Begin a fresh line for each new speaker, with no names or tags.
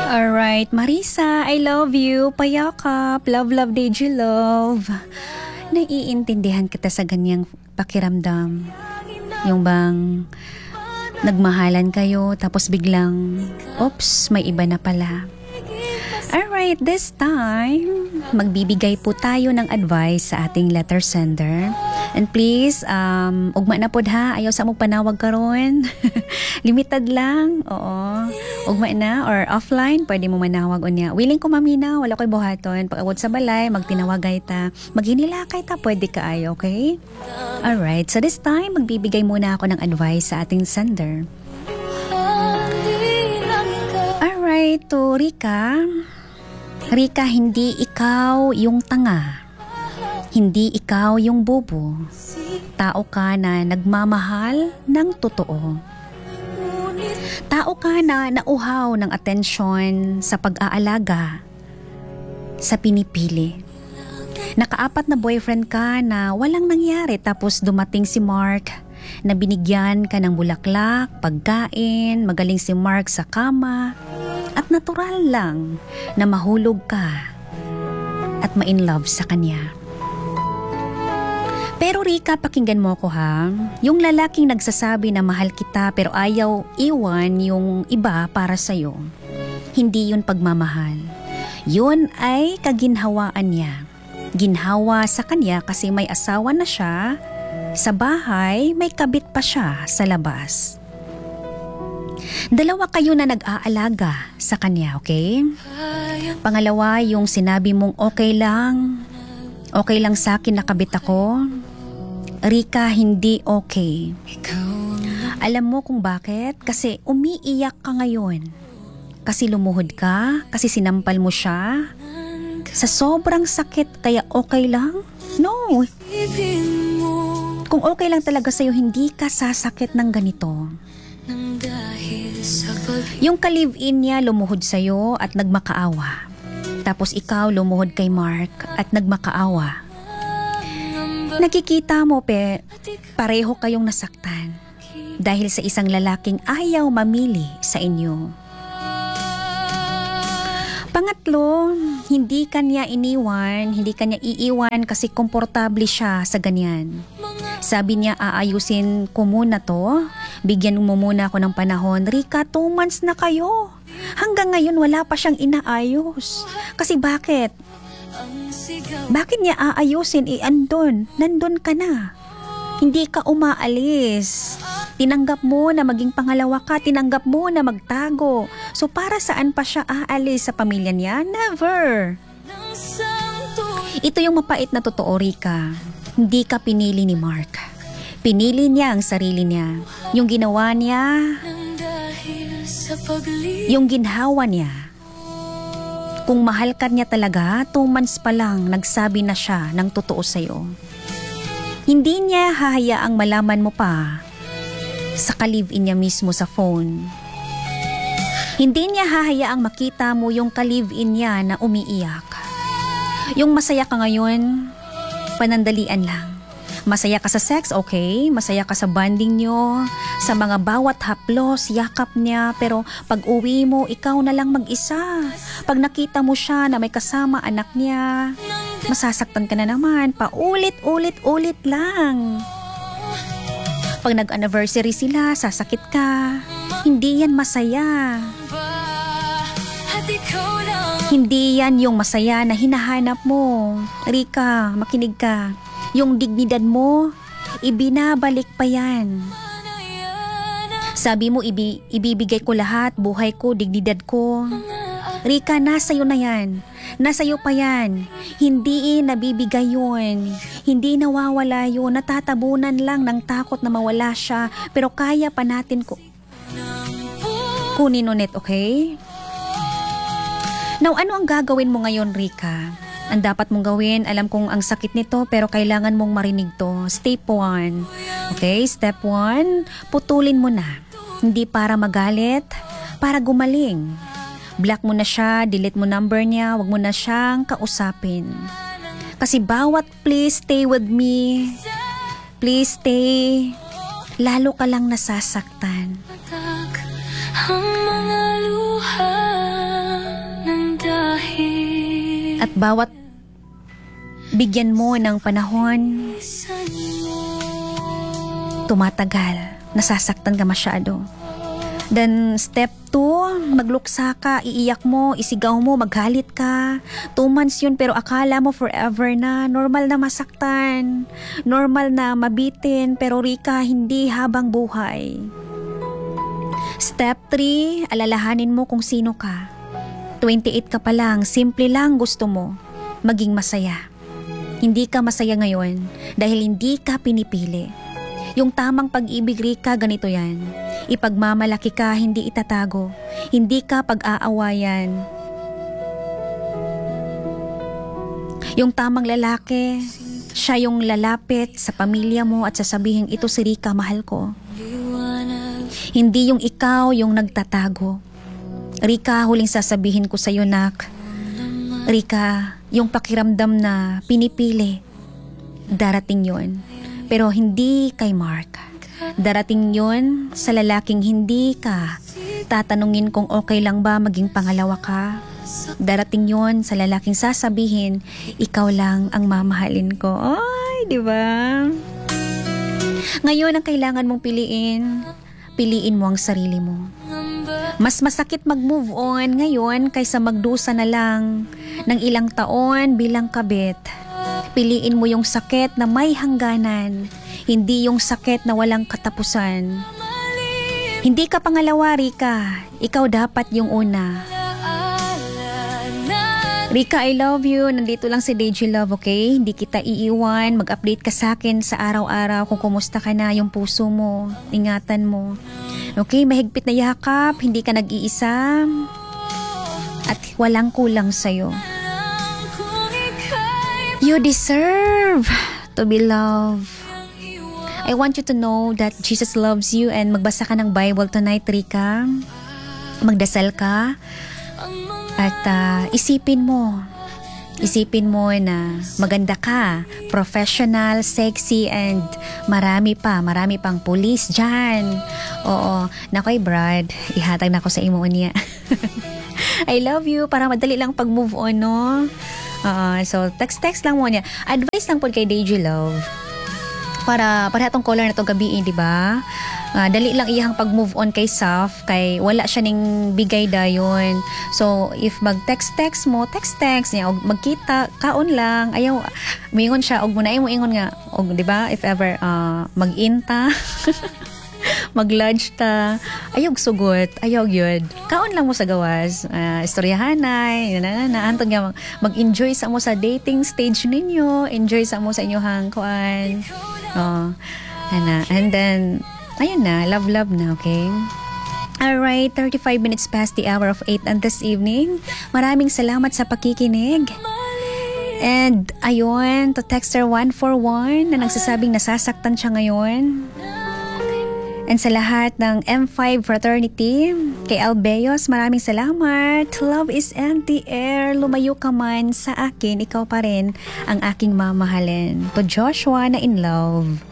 Alright, Marisa, I love you. Payakap. Love, love, Deji, love. Naiintindihan kita sa ganyang pakiramdam. Yung bang nagmahalan kayo tapos biglang, oops, may iba na pala. Alright, this time, magbibigay po tayo ng advice sa ating letter sender. And please, ugma na pod ha, ayaw sa mong panawag karon. Limited lang, oo. Ugma na or offline, pwede mo manawag o niya. Willing ko mamina, wala ko'y buhaton. Pag awod sa balay, magtinawagay ta. Maghinilakay ta, pwede ka ay, okay? Alright, so this time, magbibigay muna ako ng advice sa ating sender. Alright, to Rika. Rika, hindi ikaw yung tanga. Hindi ikaw yung bobo. Tao ka na nagmamahal ng totoo. Tao ka na nauhaw ng atensyon sa pag-aalaga, sa pinipili. Nakaapat na boyfriend ka na walang nangyari tapos dumating si Mark na binigyan ka ng bulaklak, pagkain, magaling si Mark sa kama. At natural lang na mahulog ka at ma-in love sa kanya. Pero Rika, pakinggan mo ko ha. Yung lalaking nagsasabi na mahal kita pero ayaw iwan yung iba para sa'yo. Hindi yun pagmamahal. Yun ay kaginhawaan niya. Ginhawa sa kanya kasi may asawa na siya. Sa bahay, may kabit pa siya sa labas. Dalawa kayo na nag-aalaga sa kanya, okay? Pangalawa, yung sinabi mong okay lang sa akin nakabit ako. Rika, hindi okay. Alam mo kung bakit? Kasi umiiyak ka ngayon. Kasi lumuhod ka, kasi sinampal mo siya. Sa sobrang sakit, kaya okay lang? No. Kung okay lang talaga sa'yo, hindi ka sasakit ng ganito. Yung ka-live-in niya lumuhod sa'yo at nagmakaawa. Tapos ikaw lumuhod kay Mark at nagmakaawa. Nakikita mo pareho kayong nasaktan dahil sa isang lalaking ayaw mamili sa inyo. Pangatlo, hindi kanya iiwan kasi komportable siya sa ganyan. Sabi niya, aayusin ko muna to. Bigyan mo muna ako ng panahon. Rika, 2 months na kayo. Hanggang ngayon wala pa siyang inaayos. Kasi bakit? Bakit niya aayusin? Nandun ka na. Hindi ka umaalis. Tinanggap mo na maging pangalawa ka. Tinanggap mo na magtago. So para saan pa siya aalis sa pamilya niya? Never. Ito yung mapait na totoo, Rika. Hindi ka pinili ni Mark. Pinili niya ang sarili niya. Yung ginawa niya, yung ginhawa niya. Kung mahal ka niya talaga, 2 months pa lang nagsabi na siya ng totoo sa'yo. Hindi niya hahayaang malaman mo pa sa ka-live-in niya mismo sa phone. Hindi niya hahayaang makita mo yung ka-live-in niya na umiiyak. Yung masaya ka ngayon, panandalian lang. Masaya ka sa sex, okay? Masaya ka sa bonding nyo, sa mga bawat haplos, yakap niya. Pero pag uwi mo, ikaw na lang mag-isa. Pag nakita mo siya na may kasama anak niya, masasaktan ka na naman. Paulit-ulit lang. Pag nag-anniversary sila, sasakit ka. Hindi yan masaya. Hindi yan yung masaya na hinahanap mo. Rika, makinig ka. Yung dignidad mo, ibinabalik pa yan. Sabi mo, ibibigay ko lahat, buhay ko, dignidad ko. Rika, nasa'yo na yan. Nasa'yo pa yan. Hindi nabibigay yun. Hindi nawawala yun. Natatabunan lang ng takot na mawala siya. Pero kaya pa natin kunin ulit, okay? Now, ano ang gagawin mo ngayon, Rika? Ang dapat mong gawin, alam kong ang sakit nito pero kailangan mong marinig to. Step 1. Okay, step 1, putulin mo na. Hindi para magalit, para gumaling. Block mo na siya, delete mo number niya, wag mo na siyang kausapin. Kasi bawat please stay with me, please stay, lalo ka lang nasasaktan. Ang mga luha At bawat bigyan mo ng panahon, tumatagal, nasasaktan ka masyado. Then step 2, magluksa ka, iiyak mo, isigaw mo, maghalit ka. 2 months yun pero akala mo forever na. Normal na masaktan, normal na mabitin, pero Rika, hindi habang buhay. Step 3, alalahanin mo kung sino ka. 28 ka pa lang, simple lang gusto mo, maging masaya. Hindi ka masaya ngayon dahil hindi ka pinipili. Yung tamang pag-ibig, Rika, ganito yan. Ipagmamalaki ka, hindi itatago. Hindi ka pag-aawayan. Yung tamang lalaki, siya yung lalapit sa pamilya mo at sasabihin, ito si Rika, mahal ko. Hindi yung ikaw yung nagtatago. Rika, huling sasabihin ko sa'yo, nak. Rika, yung pakiramdam na pinipili, darating yon. Pero hindi kay Mark. Darating yon sa lalaking hindi ka tatanungin kung okay lang ba maging pangalawa ka. Darating yon sa lalaking sasabihin, ikaw lang ang mamahalin ko. Ay, di ba? Ngayon ang kailangan mong piliin mo ang sarili mo. Mas masakit mag-move on ngayon kaysa magdusa na lang ng ilang taon bilang kabit. Piliin mo yung sakit na may hangganan, hindi yung sakit na walang katapusan. Hindi ka pangalawa, Rika. Ikaw dapat yung una. Rika, I love you. Nandito lang si Deji Love, okay? Hindi kita iiwan. Mag-update ka sa akin sa araw-araw kung kumusta ka na, yung puso mo. Ingatan mo. Okay, mahigpit na yakap. Hindi ka nag-iisa. At walang kulang sa'yo. You deserve to be loved. I want you to know that Jesus loves you and magbasa ka ng Bible tonight, Rika. Magdasal ka at isipin mo na maganda ka, professional, sexy, and marami pang pulis dyan. Oo, nakoy Brad, ihatag na ako sa imo niya. I love you, para madali lang pag-move on, no? So text lang mo niya. Advice lang po kay Deji Love. Para atong caller na to gabi, di ba? Dali lang iyang pag-move on kay Saf, kay wala siya ning bigay dayon. So if mag-text mo, text niya, og magkita kaon lang, ayaw moingon siya og muna mo ingon nga, og di ba, if ever mag-inta mag-lunch ta, ayog sugot, ayog yun. Kaon lang mo sa gawas, istoryahanay, antong nga mag-enjoy sa mo sa dating stage ninyo, enjoy sa mo sa inyohang kuan. And then, ayun na, love na, okay? Alright, 35 minutes past the hour of 8 on this evening. Maraming salamat sa pakikinig. And ayun, to Texter 141 na nagsasabing nasasaktan siya ngayon. And sa lahat ng M5 fraternity, kay Albeos, maraming salamat. Love is empty air. Lumayo ka man sa akin, ikaw pa rin ang aking mamahalin. To Joshua na in love.